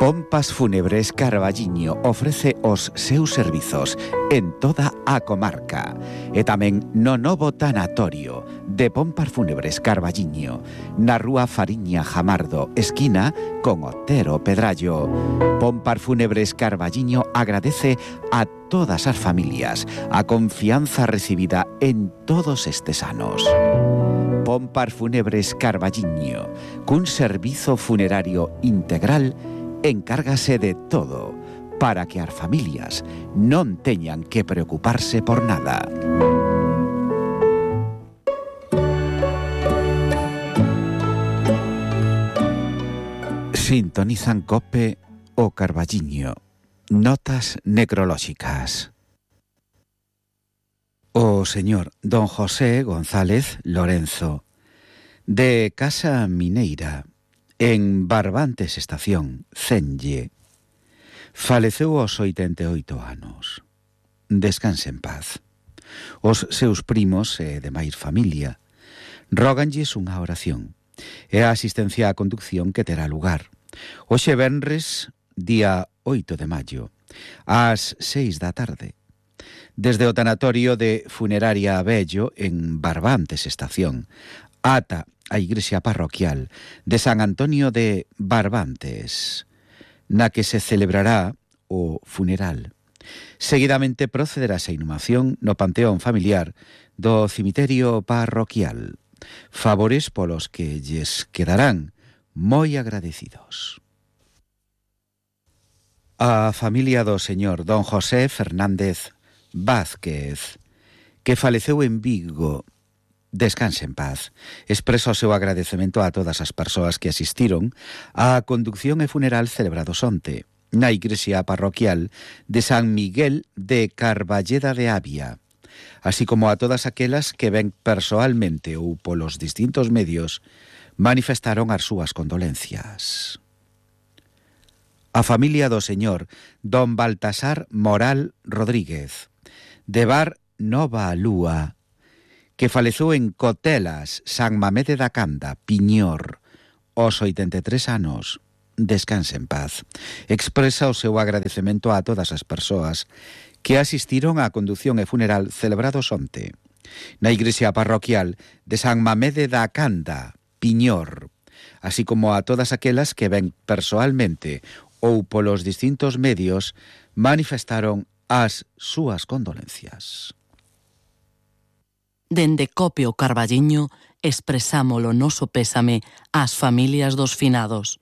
Pompas Fúnebres Carballiño ofrece os seus servizos en toda a comarca e tamén no novo tanatorio de Pompas Fúnebres Carballiño na rúa Fariña Jamardo, esquina con Otero Pedrallo. Pompas Fúnebres Carballiño agradece a todas as familias a confianza recibida en todos estes anos. Pompas Fúnebres Carballiño, cun servizo funerario integral, encárgase de todo para que as familias non teñan que preocuparse por nada. Sintonizan COPE o Carballiño. Notas necrolóxicas. O señor don José González Lorenzo, de Casa Mineira, en Barbantes Estación, Cenlle, faleceu aos 88 anos. Descanse en paz. Os seus primos e demais familia róganlles unha oración e a asistencia á conducción que terá lugar hoxe venres, día 8 de maio, ás 6 da tarde, desde o tanatorio de Funeraria Abello en Barbantes Estación ata a igrexa parroquial de San Antonio de Barbantes, na que se celebrará o funeral. Seguidamente procederase a inhumación no panteón familiar do cemiterio parroquial, favores polos que lles quedarán moi agradecidos. A familia do señor don José Fernández Vázquez, que faleceu en Vigo, descanse en paz, expresa o seu agradecemento a todas as persoas que asistiron á conducción e funeral celebrados onte na igrexa parroquial de San Miguel de Carballeda de Avia, así como a todas aquelas que ben persoalmente ou polos distintos medios manifestaron as súas condolencias. A familia do señor don Baltasar Moral Rodríguez, de Bar Nova Lúa, que faleceu en Cotelas, San Mamede da Canda, Piñor, aos 83 anos, descanse en paz. Expresa o seu agradecemento a todas as persoas que asistiron á conducción e funeral celebrados onte na igrexa parroquial de San Mamede da Canda, Piñor, así como a todas aquelas que ben persoalmente ou polos distintos medios manifestaron as súas condolencias. Dende COPE o Carballiño expresamos o noso pésame ás familias dos finados.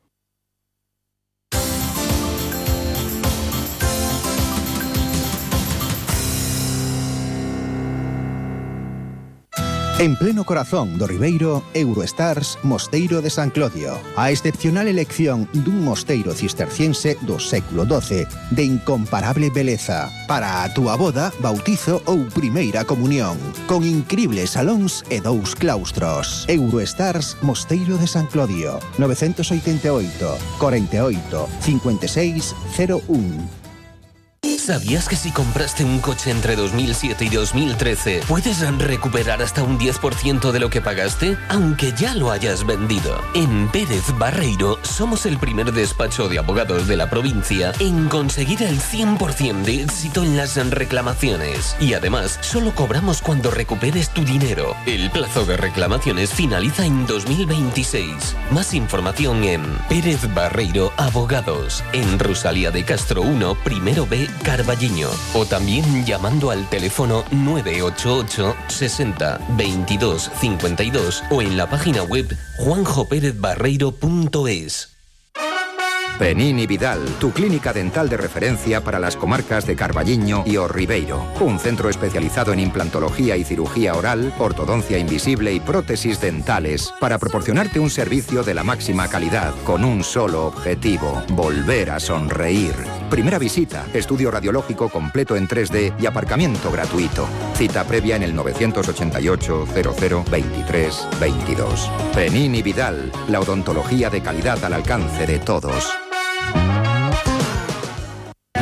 En pleno corazón do Ribeiro, Eurostars Mosteiro de San Clodio. A excepcional elección dun mosteiro cisterciense do século XII de incomparable beleza para a túa boda, bautizo ou primeira comunión, con incribles salóns e 2 claustros. Eurostars Mosteiro de San Clodio, 988 48 56 01. ¿Sabías que si compraste un coche entre 2007 y 2013 puedes recuperar hasta un 10% de lo que pagaste, aunque ya lo hayas vendido? En Pérez Barreiro somos el primer despacho de abogados de la provincia en conseguir el 100% de éxito en las reclamaciones. Y además, solo cobramos cuando recuperes tu dinero. El plazo de reclamaciones finaliza en 2026. Más información en Pérez Barreiro Abogados, en Rosalía de Castro 1, primero B, Carballiño, o también llamando al teléfono 988 60 22 52 o en la página web juanjoperezbarreiro.es. Penini Vidal, tu clínica dental de referencia para las comarcas de Carballiño y O Ribeiro. Un centro especializado en implantología y cirugía oral, ortodoncia invisible y prótesis dentales, para proporcionarte un servicio de la máxima calidad con un solo objetivo: volver a sonreír. Primera visita, estudio radiológico completo en 3D y aparcamiento gratuito. Cita previa en el 988 00 23 22. Penini Vidal, la odontología de calidad al alcance de todos.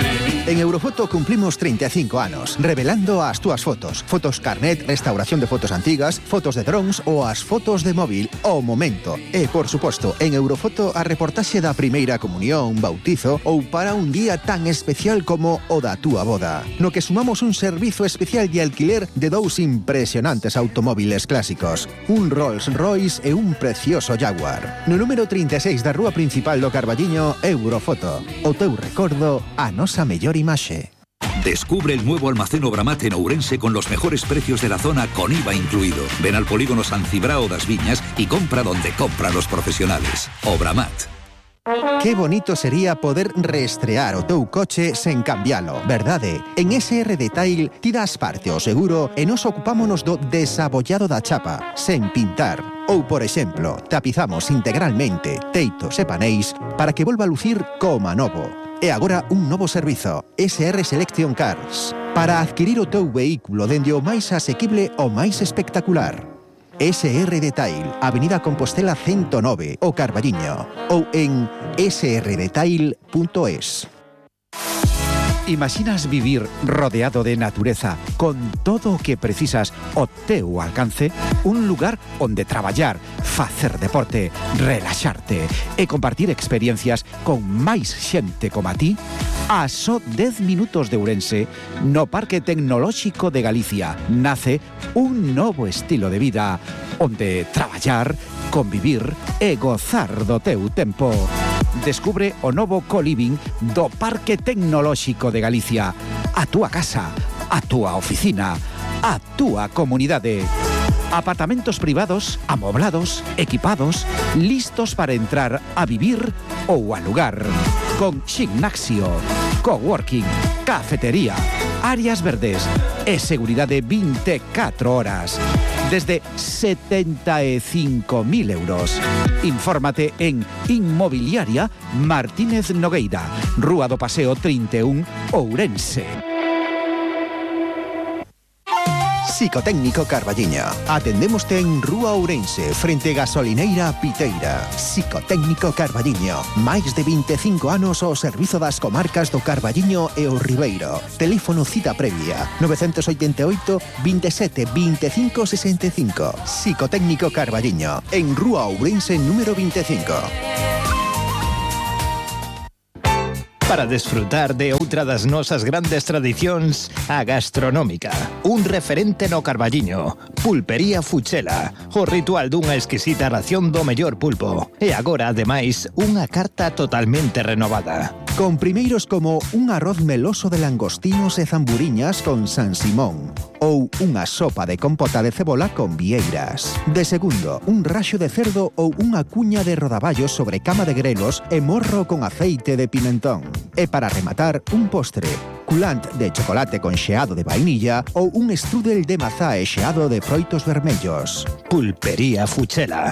En Eurofoto cumplimos 35 anos, revelando as túas fotos. Fotos carnet, restauración de fotos antigas, fotos de drons ou as fotos de móvil ao momento. E, por suposto, en Eurofoto a reportaxe da primeira comunión, bautizo ou para un día tan especial como o da túa boda. No que sumamos un servizo especial de alquiler de dous impresionantes automóviles clásicos. Un Rolls Royce e un precioso Jaguar. No número 36 da rúa principal do Carballiño, Eurofoto. O teu recordo, a nosa mellor imaxe. Descubre el nuevo almacén Obramat en Ourense con los mejores precios de la zona con IVA incluido. Ven al polígono San Cibrao das Viñas y compra donde compran los profesionales. Obramat. Que bonito sería poder reestrear o teu coche sen cambialo, verdade? En SR Detail ti das parte o seguro e nos ocupámonos do desabollado da chapa, sen pintar. Ou, por exemplo, tapizamos integralmente teitos e paneis para que volva a lucir como novo. E agora un novo servizo, SR Selection Cars, para adquirir o teu vehículo dende o máis asequible ao máis espectacular. SR Detail, Avenida Compostela 109, o Carballiño, ou en srdetail.es. Imaginas vivir rodeado de natureza, con todo o que precisas ao teu alcance? Un lugar onde traballar, facer deporte, relaxarte e compartir experiencias con máis xente como a ti? A só 10 minutos de Ourense, no Parque Tecnolóxico de Galicia, nace un novo estilo de vida, onde traballar, convivir e gozar do teu tempo. Descubre o novo co-living do Parque Tecnolóxico de Galicia. A túa casa, a túa oficina, a túa comunidade. Apartamentos privados, amoblados, equipados, listos para entrar a vivir ou alugar. Con gimnasio, coworking, cafetería, áreas verdes e seguridade 24 horas. Desde 75.000 euros. Infórmate en Inmobiliaria Martínez Nogueira, Rúa do Paseo 31, Ourense. Psicotécnico Carballiño. Atendémoste en Rúa Ourense, frente Gasolineira Piteira. Psicotécnico Carballiño. Máis de 25 anos ao servizo das comarcas do Carballiño e o Ribeiro. Teléfono cita previa 988 27 25 65. Psicotécnico Carballiño, en Rúa Ourense número 25. Para desfrutar de outra das nosas grandes tradicións, a gastronómica. Un referente no Carballiño, Pulpería Fuchela, o ritual dunha exquisita ración do mellor pulpo. E agora, ademais, unha carta totalmente renovada. Con primeiros como un arroz meloso de langostinos e zamburiñas con San Simón, ou unha sopa de compota de cebola con vieiras. De segundo, un raxo de cerdo ou unha cuña de rodaballos sobre cama de grelos e morro con aceite de pimentón. E para rematar, un postre, culant de chocolate con xeado de vainilla ou un strudel de mazá e xeado de froitos vermellos. Pulpería Fuchela.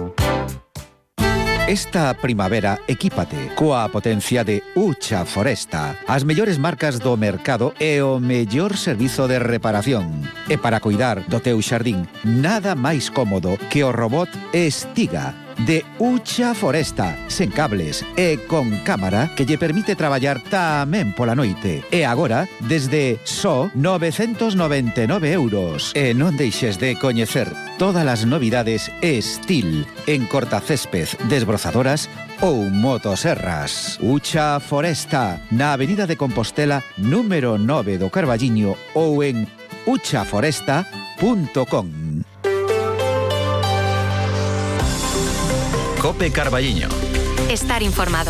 Esta primavera, equípate coa potencia de Ucha Foresta, as mellores marcas do mercado e o mellor servizo de reparación. E para cuidar do teu xardín, nada máis cómodo que o robot Estiga de Ucha Foresta, sen cables e con cámara que lle permite traballar tamén pola noite. E agora, desde só 999 euros. E non deixes de coñecer todas as novidades Estil en cortacésped, desbrozadoras ou motoserras. Ucha Foresta, na Avenida de Compostela número 9 do Carballiño ou en uchaforesta.com. Cope Carballiño. Estar informado.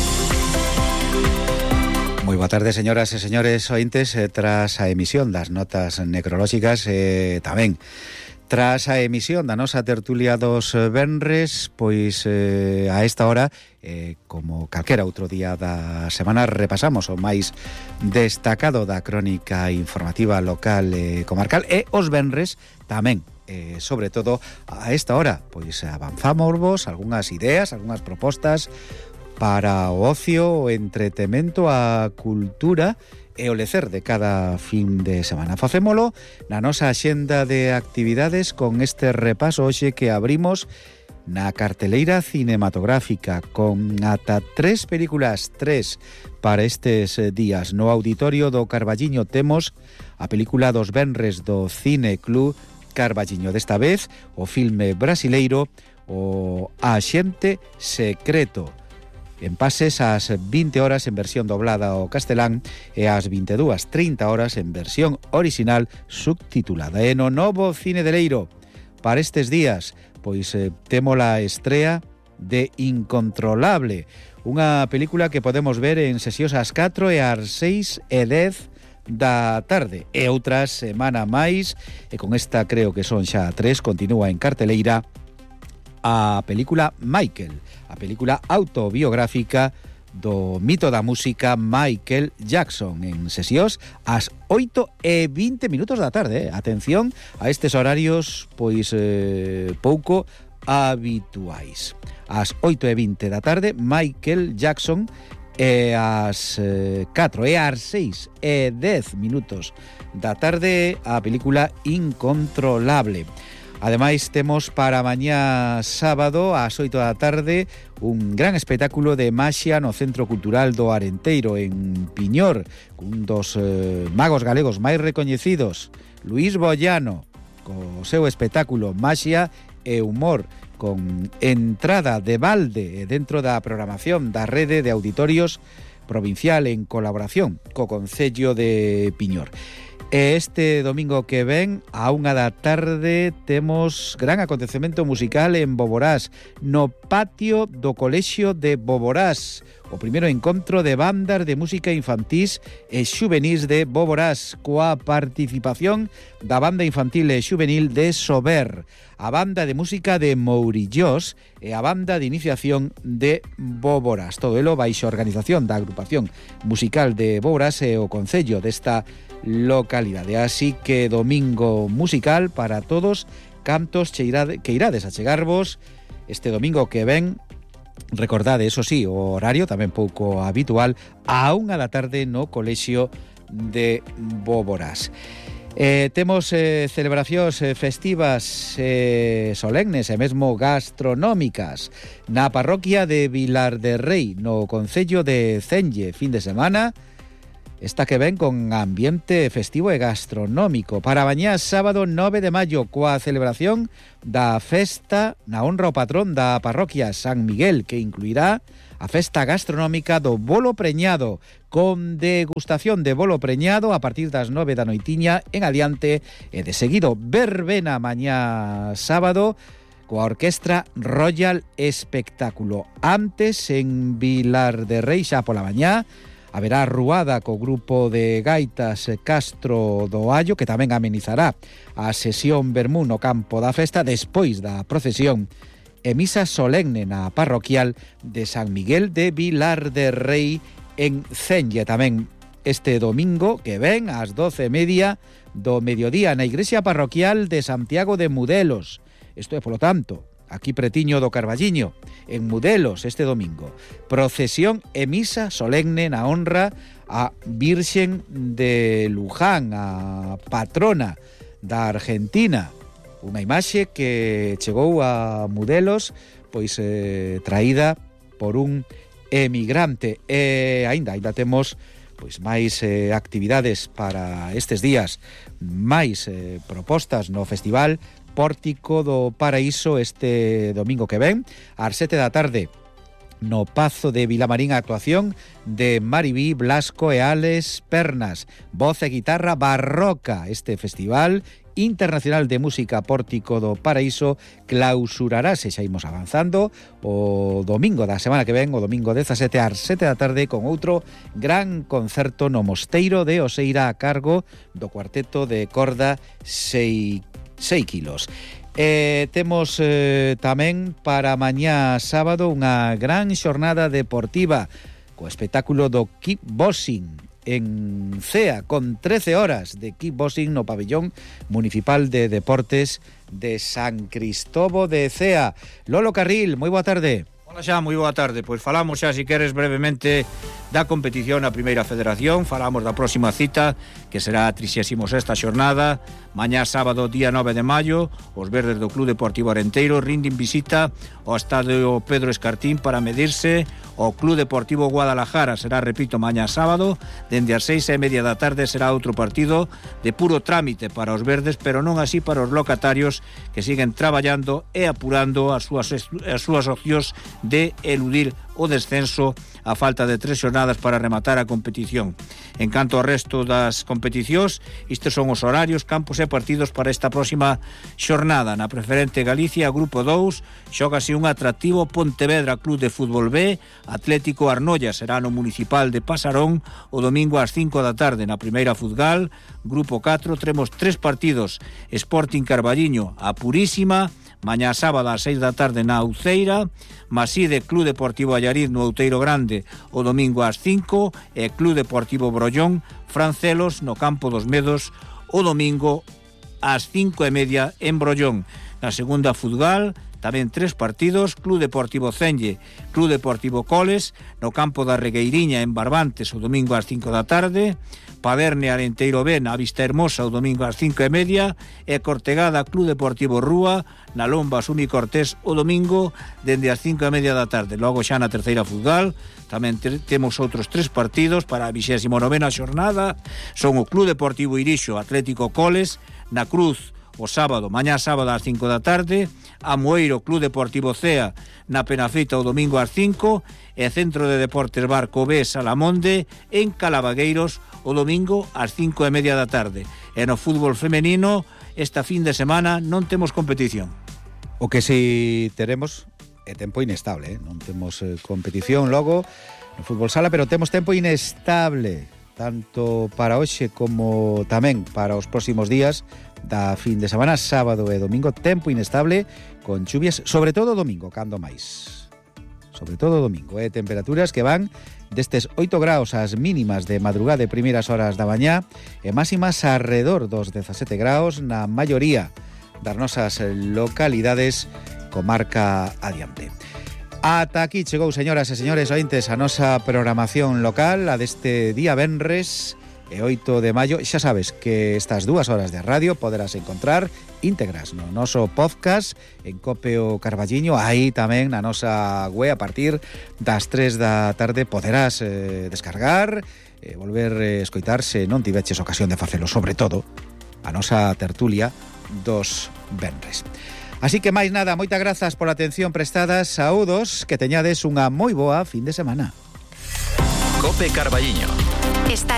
Moi boa tarde, señoras e señores ointes, tras a emisión das notas necrolóxicas, tamén tras a emisión da nosa tertulia dos venres, pois a esta hora, como calquera outro día da semana, repasamos o máis destacado da crónica informativa local e comarcal, e os venres tamén. Sobre todo a esta hora, pois avanzamos algunhas ideas, algunhas propostas para o ocio, o entretemento, a cultura e o lecer de cada fin de semana. Facémolo na nosa axenda de actividades con este repaso hoxe que abrimos na carteleira cinematográfica, con ata 3 películas, 3 para estes días. No Auditorio do Carballiño temos a película dos venres do Cine Club Carballiño. Desta vez, o filme brasileiro O Axente Secreto, en pases ás 20 horas en versión doblada ao castelán e ás 22:30 horas en versión orixinal subtitulada. E no novo Cine de Leiro, para estes días, pois temos a estrea de Incontrolable, unha película que podemos ver en sesións ás 4 e ás 6:10 da tarde. E outra semana máis, e con esta creo que son xa 3, continúa en carteleira a película Michael, a película autobiográfica do mito da música Michael Jackson, en sesións ás 8:20 da tarde. Atención a estes horarios pois pouco habituais. Ás 8:20 da tarde, Michael Jackson, e ás 4 e ás 6:10 da tarde a película Incontrolable. Ademais, temos para mañá sábado ás 8 da tarde un gran espectáculo de maxia no Centro Cultural do Arenteiro, en Piñor, cun dos magos galegos máis recoñecidos, Luís Bollano, co seu espectáculo Maxia e Humor, con entrada de balde dentro da programación da Rede de Auditorios Provincial en colaboración co Concello de Piñor. Este domingo que ven, a 1 da tarde, temos gran acontecemento musical en Boborás, no patio do Colexio de Boborás, o primeiro encontro de bandas de música infantís e xuvenís de Boborás, coa participación da banda infantil e xuvenil de Sober, a banda de música de Mourillós e a banda de iniciación de Boborás. Todo elo baixo organización da agrupación musical de Boborás e o Concello desta localidade. Así que domingo musical para todos cantos que irades a chegarvos este domingo que ven. Recordade, eso sí, o horario tamén pouco habitual, a 1 da tarde no Colexio de Boborás. Temos celebracións festivas solemnes e mesmo gastronómicas na parroquia de Vilar de Rei, no Concello de Celle, fin de semana. Esta que ven con ambiente festivo e gastronómico. Para mañá sábado 9 de maio, coa celebración da festa na honra ao patrón da parroquia San Miguel, que incluirá a festa gastronómica do bolo preñado, con degustación de bolo preñado a partir das 9 da noitiña en adiante, e de seguido verbena mañá sábado coa orquestra Royal Espectáculo. Antes, en Vilar de Rei, xa pola mañá, haberá ruada co grupo de gaitas Castro do Allo, que tamén amenizará a sesión vermú no campo da festa despois da procesión e misa solemne na parroquial de San Miguel de Vilar de Rei en Celle. Tamén este domingo que ven ás 12:30 do mediodía na igrexa parroquial de Santiago de Mudelos. Isto é, polo tanto, aquí pretiño do Carballiño, en Mudelos, este domingo. Procesión e misa solemne na honra a Virxen de Luján, a patrona da Argentina. Unha imaxe que chegou a Mudelos, pois traída por un emigrante. E aínda temos pois máis actividades para estes días, máis propostas no festival Pórtico do Paraíso este domingo que ven, ás 7 da tarde, no Pazo de Vilamarín, a actuación de Maribí Blasco e Ales Pernas, voz e guitarra barroca. Este festival internacional de música Pórtico do Paraíso clausurarase, xa imos avanzando, o domingo da semana que ven, o domingo 17 ás 7 da tarde, con outro gran concerto no Mosteiro de Oseira a cargo do cuarteto de corda 6 kilos. Temos tamén para mañá sábado unha gran xornada deportiva co espectáculo do kickboxing en Cea, con 13 horas de kickboxing no pabellón municipal de deportes de San Cristobo de Cea. Lolo Carril, moi boa tarde. Ola xa, moi boa tarde. Pois falamos xa, se queres, brevemente da competición na Primeira Federación. Falamos da próxima cita, que será a 36ª xornada. Mañá sábado, día 9 de maio, os verdes do Club Deportivo Arenteiro rinden visita ao estadio Pedro Escartín para medirse ao Club Deportivo Guadalajara. Será, repito, mañá sábado, dende as 6:30 da tarde. Será outro partido de puro trámite para os verdes, pero non así para os locatarios, que siguen traballando e apurando as súas opcións de eludir o descenso a falta de 3 xornadas para rematar a competición. En canto ao resto das competicións, estes son os horarios, campos e partidos para esta próxima xornada. Na Preferente Galicia, Grupo 2, xógase un atractivo Pontevedra Club de Fútbol B, Atlético Arnoia será no Municipal de Pasarón o domingo ás 5 da tarde. Na Primeira Futgal, Grupo 4, temos 3 partidos: Sporting Carballiño a Purísima, mañá sábado ás 6 da tarde na Uceira, Maside Club Deportivo Allariz no Outeiro Grande o domingo ás 5 e Club Deportivo Brollón Francelos no Campo dos Medos o domingo ás 5:30 en Brollón. Na Segunda Futgal tamén 3 partidos: Club Deportivo Cenge, Club Deportivo Coles no campo da Regueiriña en Barbantes o domingo ás 5 da tarde, Paderne Arenteiro Ben a Vista Hermosa o domingo ás 5:30 e Cortegada Club Deportivo Rúa na Lomba Sumi Cortés o domingo dende as 5:30 da tarde. Logo xa na Terceira Futgal tamén temos outros 3 partidos para a 29ª xornada. Son o Club Deportivo Irixo Atlético Coles na Cruz o sábado, mañá sábado ás 5 da tarde, Amoeiro Club Deportivo Cea na Penafeita o domingo ás 5 e Centro de Deportes Barco B Salamonde en Calabagueiros o domingo ás 5:30 da tarde. E no fútbol femenino, esta fin de semana non temos competición. O que si teremos é tempo inestable, non temos competición logo no fútbol sala, pero temos tempo inestable tanto para hoxe como tamén para os próximos días da fin de semana, sábado e domingo. Tempo inestable con chuvias, sobre todo domingo, cando máis. Sobre todo domingo, temperaturas que van destes 8 graus as mínimas de madrugada e primeiras horas da mañá e máximas arredor dos 17 graus na maioría das nosas localidades comarca adiante. Ata aquí chegou, señoras e señores ointes, a nosa programación local, a deste día venres e 8 de maio. Xa sabes que estas 2 horas de radio poderás encontrar íntegras no noso podcast en Copeo Carballiño. Aí tamén na nosa web a partir das 3 da tarde poderás descargar e volver a escoitar se non tiveches ocasión de facelo, sobre todo a nosa tertulia dos venres. Así que máis nada, moitas grazas pola atención prestada, saúdos, que teñades unha moi boa fin de semana. Cope Carballiño.